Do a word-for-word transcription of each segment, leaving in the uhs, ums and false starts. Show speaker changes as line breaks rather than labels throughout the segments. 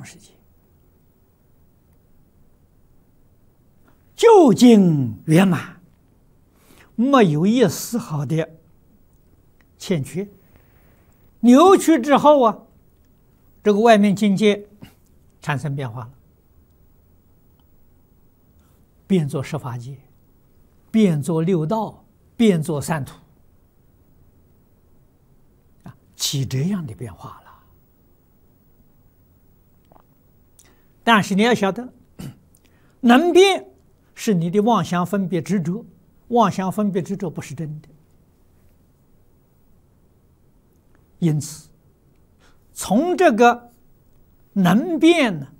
世界，究竟圆满，没有一丝毫的欠缺。扭曲之后啊，这个外面境界产生变化了，变作十法界，变作六道，变作三途，啊，起这样的变化了。但是你要晓得，能变是你的妄想分别执着，妄想分别执着不是真的。因此，从这个能变呢，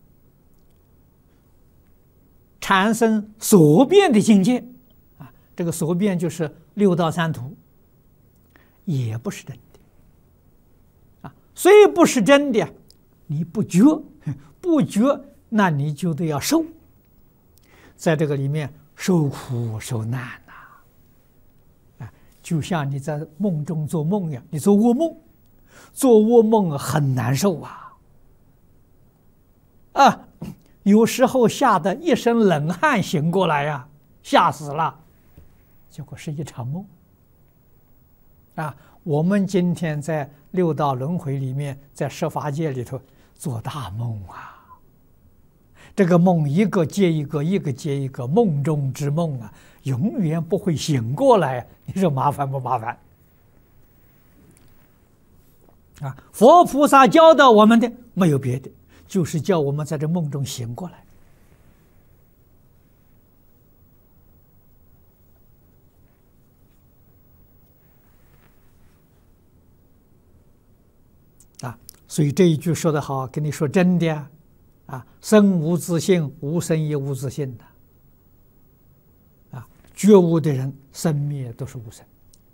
产生所变的境界啊，这个所变就是六道三途，也不是真的啊。虽不是真的，你不觉，不觉，那你就得要受，在这个里面受苦受难呐、啊，啊，就像你在梦中做梦一样，你做噩梦，做噩梦很难受啊，啊。有时候吓得一身冷汗醒过来呀、啊，吓死了，结果是一场梦。啊，我们今天在六道轮回里面，在十法界里头做大梦啊，这个梦一个接一个，一个接一个，梦中之梦啊，永远不会醒过来。你说麻烦不麻烦？啊，佛菩萨教导我们的没有别的，就是叫我们在这梦中醒过来。啊，所以这一句说得好，跟你说真的啊，啊，生无自性，无生也无自性的。啊，觉悟的人生灭都是无生。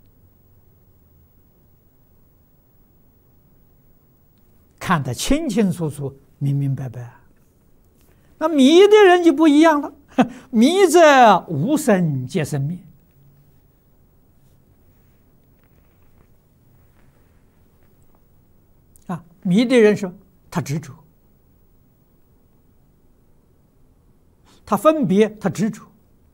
看得清清楚楚、明明白白。那迷的人就不一样了，迷者无生皆生灭。啊，迷的人说他执着，他分别，他执着。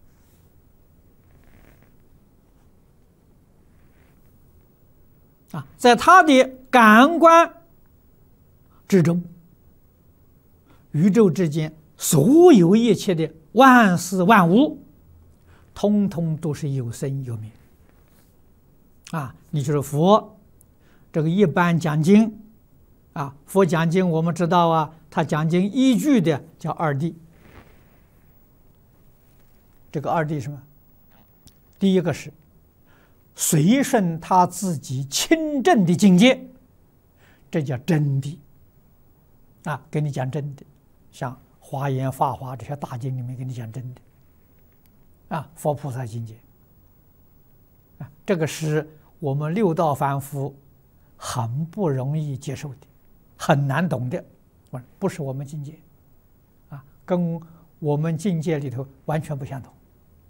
啊，在他的感官之中，宇宙之间所有一切的万事万物，通通都是有生有灭。啊，你就是佛，这个一般讲经，啊，佛讲经我们知道啊，他讲经依据的叫二谛。这个二谛什么？第一个是随顺他自己亲证的境界，这叫真谛。啊，跟你讲真的，像《华严》《法华》这些大经里面跟你讲真的，啊，佛菩萨境界，啊，这个是我们六道凡夫很不容易接受的，很难懂的，不是我们境界，啊，跟我们境界里头完全不相同。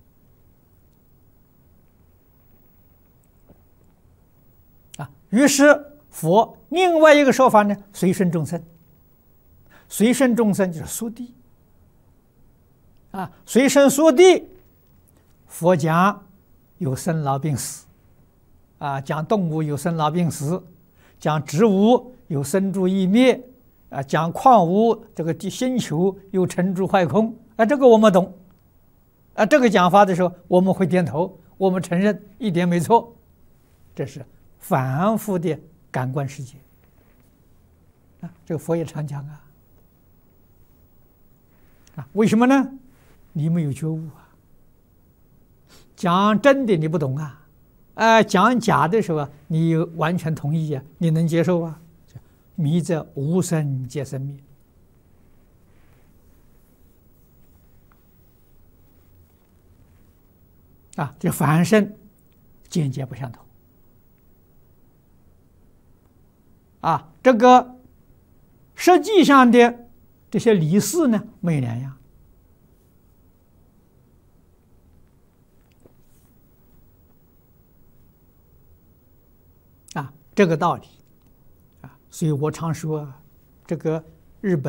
啊，于是佛另外一个说法呢，随顺众生。随顺众生就是速地啊，随顺速地，佛讲有生老病死啊，讲动物有生老病死，讲植物有生住异灭啊，讲矿物这个星球有成住坏空啊，这个我们懂啊，这个讲法的时候我们会点头，我们承认一点没错，这是凡夫的感官世界啊，这个佛也常讲啊。啊，为什么呢？你没有觉悟啊！讲真的你不懂啊，啊、呃，讲假的时候你完全同意啊，你能接受啊？迷者无生皆生灭啊，这凡圣见解不相同啊，这个实际上的。这些理事呢，没两样啊，这个道理啊，所以我常说，这个